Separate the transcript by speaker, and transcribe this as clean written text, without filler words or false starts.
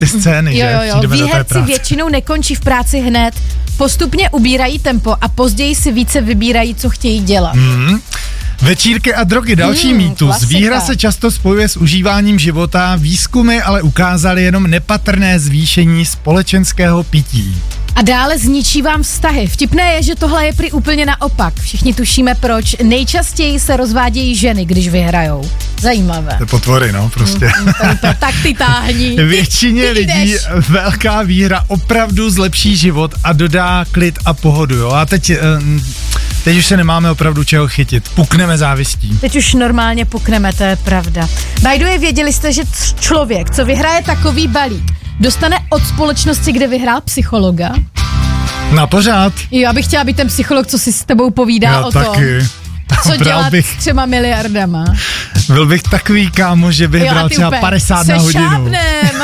Speaker 1: ty scény, že?
Speaker 2: Jo. Výherci většinou nekončí v práci hned, postupně ubírají tempo a později si více vybírají, co chtějí dělat.
Speaker 1: Večírky a drogy, další mýtus.
Speaker 2: Klasika.
Speaker 1: Výhra se často spojuje s užíváním života, výzkumy ale ukázaly jenom nepatrné zvýšení společenského pití.
Speaker 2: A dále zničí vám vztahy. Vtipné je, že tohle je prý úplně naopak. Všichni tušíme proč. Nejčastěji se rozvádějí ženy, když vyhrajou. Zajímavé.
Speaker 1: To je potvory, no, prostě.
Speaker 2: Tak ty táhni.
Speaker 1: Většině lidí velká výhra opravdu zlepší život a dodá klid a pohodu, jo. A teď už se nemáme opravdu čeho chytit. Pukneme závistí.
Speaker 2: Teď už normálně pukneme, to je pravda. By the way, věděli jste, že člověk, co vyhraje takový balík, dostane od společnosti, kde vyhrál, psychologa?
Speaker 1: Na pořád.
Speaker 2: Jo, já bych chtěla být ten psycholog, co si s tebou povídá o tom, co dělat s 3 miliardama.
Speaker 1: Byl bych takový kámo, že bych bral třeba 50 na hodinu.
Speaker 2: Se šápnem.